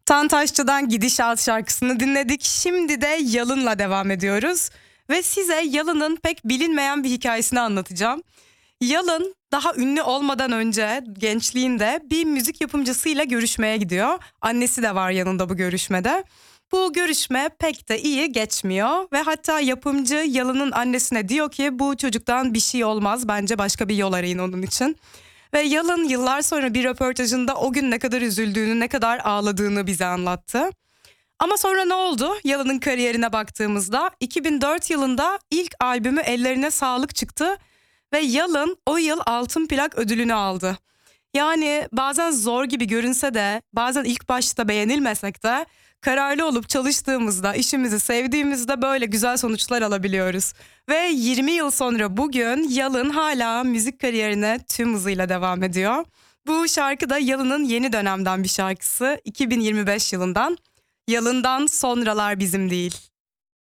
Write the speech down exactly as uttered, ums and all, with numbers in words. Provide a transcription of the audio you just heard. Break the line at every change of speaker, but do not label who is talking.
Tantaşçı'dan Gidişat şarkısını dinledik. Şimdi de Yalın'la devam ediyoruz. Ve size Yalın'ın pek bilinmeyen bir hikayesini anlatacağım. Yalın daha ünlü olmadan önce gençliğinde bir müzik yapımcısıyla görüşmeye gidiyor. Annesi de var yanında bu görüşmede. Bu görüşme pek de iyi geçmiyor ve hatta yapımcı Yalın'ın annesine diyor ki bu çocuktan bir şey olmaz, bence başka bir yol arayın onun için. Ve Yalın yıllar sonra bir röportajında o gün ne kadar üzüldüğünü, ne kadar ağladığını bize anlattı. Ama sonra ne oldu? Yalın'ın kariyerine baktığımızda iki bin dört yılında ilk albümü Ellerine Sağlık çıktı ve Yalın o yıl altın plak ödülünü aldı. Yani bazen zor gibi görünse de, bazen ilk başta beğenilmesek de kararlı olup çalıştığımızda, işimizi sevdiğimizde böyle güzel sonuçlar alabiliyoruz. Ve yirmi yıl sonra bugün Yalın hala müzik kariyerine tüm hızıyla devam ediyor. Bu şarkı da Yalın'ın yeni dönemden bir şarkısı, iki bin yirmi beş yılından. Yalın'dan Sonralar Bizim Değil.